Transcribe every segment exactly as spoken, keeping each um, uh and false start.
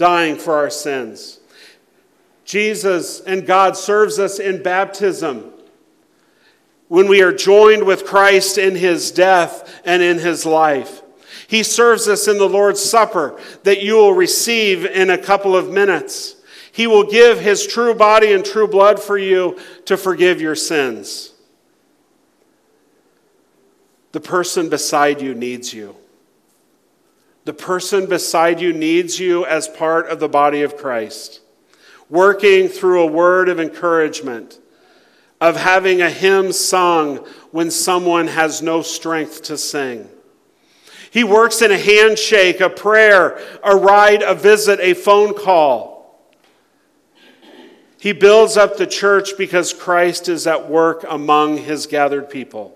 dying for our sins. Jesus and God serves us in baptism when we are joined with Christ in his death and in his life. He serves us in the Lord's Supper that you will receive in a couple of minutes. He will give his true body and true blood for you to forgive your sins. The person beside you needs you. The person beside you needs you as part of the body of Christ. Working through a word of encouragement, of having a hymn sung when someone has no strength to sing. He works in a handshake, a prayer, a ride, a visit, a phone call. He builds up the church because Christ is at work among his gathered people.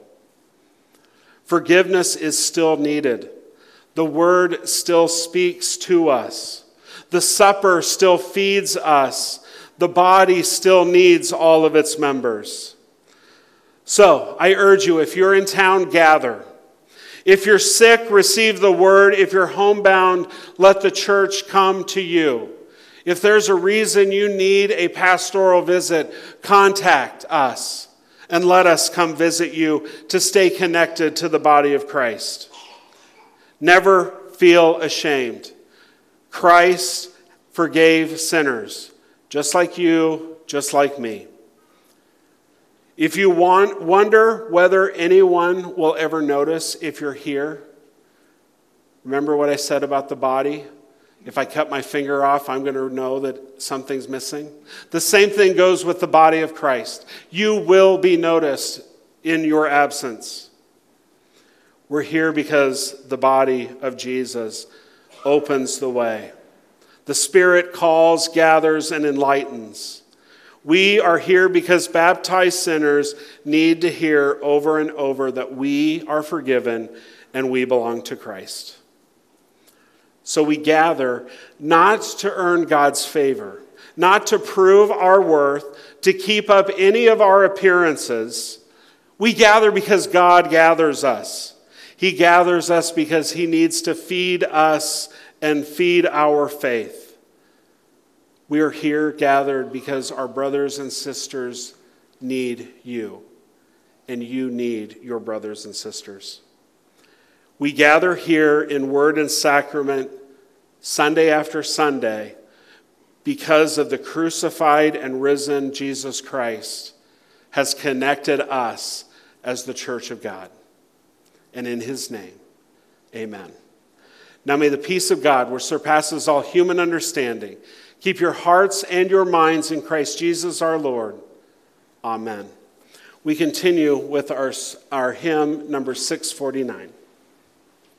Forgiveness is still needed. The word still speaks to us. The supper still feeds us. The body still needs all of its members. So, I urge you, if you're in town, gather. If you're sick, receive the word. If you're homebound, let the church come to you. If there's a reason you need a pastoral visit, contact us and let us come visit you to stay connected to the body of Christ. Never feel ashamed. Christ forgave sinners, just like you, just like me. If you want, wonder whether anyone will ever notice if you're here, remember what I said about the body? If I cut my finger off, I'm going to know that something's missing. The same thing goes with the body of Christ. You will be noticed in your absence. We're here because the body of Jesus opens the way. The Spirit calls, gathers, and enlightens. We are here because baptized sinners need to hear over and over that we are forgiven and we belong to Christ. So we gather not to earn God's favor, not to prove our worth, to keep up any of our appearances. We gather because God gathers us. He gathers us because he needs to feed us and feed our faith. We are here gathered because our brothers and sisters need you, and you need your brothers and sisters. We gather here in word and sacrament Sunday after Sunday because of the crucified and risen Jesus Christ has connected us as the church of God. And in his name, amen. Now may the peace of God, which surpasses all human understanding, keep your hearts and your minds in Christ Jesus our Lord. Amen. We continue with our, our hymn number six forty-nine.